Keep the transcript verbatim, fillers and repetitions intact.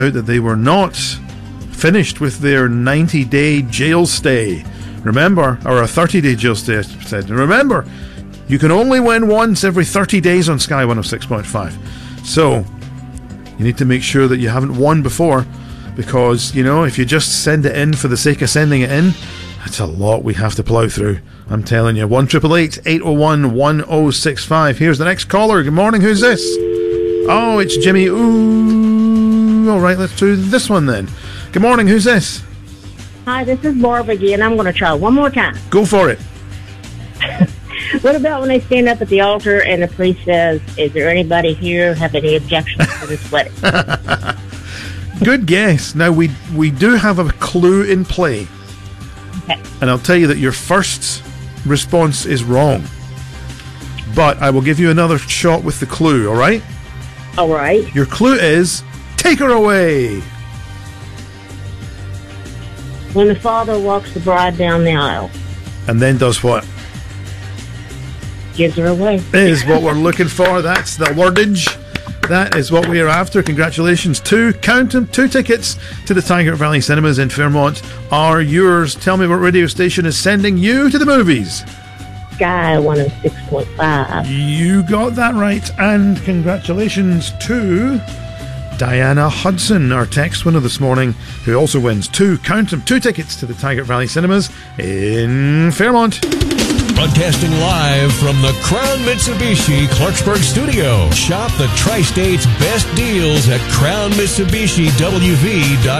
out that they were not finished with their ninety-day jail stay. Remember, or a thirty-day jail stay, I said. Remember, you can only win once every thirty days on Sky one oh six point five. So, you need to make sure that you haven't won before, because, you know, if you just send it in for the sake of sending it in, that's a lot we have to plough through. I'm telling you. one eight eight eight, eight oh one, one oh six five. Here's the next caller. Good morning. Who's this? Oh, it's Jimmy. Ooh. All right, let's do this one then. Good morning. Who's this? Hi, this is Barb again. I'm going to try one more time. Go for it. What about when they stand up at the altar and the priest says, is there anybody here have any objections to this wedding? Good guess. Now, we we do have a clue in play. Okay. And I'll tell you that your first response is wrong. But I will give you another shot with the clue, all right? All right. Your clue is, take her away. When the father walks the bride down the aisle. And then does what? Gives her away. Is what we're looking for. That's the wordage. That is what we are after. Congratulations. Two, count them, two tickets to the Tiger Valley Cinemas in Fairmont are yours. Tell me what radio station is sending you to the movies. Sky one oh six point five. You got that right. And congratulations to Diana Hudson, our text winner this morning, who also wins two, count them, two tickets to the Tiger Valley Cinemas in Fairmont. Broadcasting live from the Crown Mitsubishi Clarksburg studio. Shop the Tri-State's best deals at crown mitsubishi w v dot com.